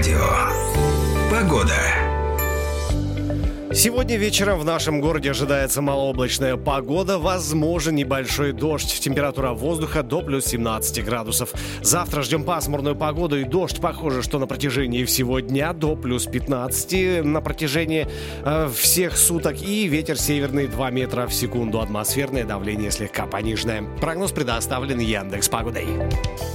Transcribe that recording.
радио. Погода. Сегодня вечером в нашем городе ожидается малооблачная погода, возможен небольшой дождь. Температура воздуха до плюс 17 градусов. Завтра ждем пасмурную погоду и дождь, похоже, что на протяжении всего дня до плюс 15 на протяжении всех суток. И ветер северный 2 метра в секунду. Атмосферное давление слегка пониженное. Прогноз предоставлен Яндекс.Погодой.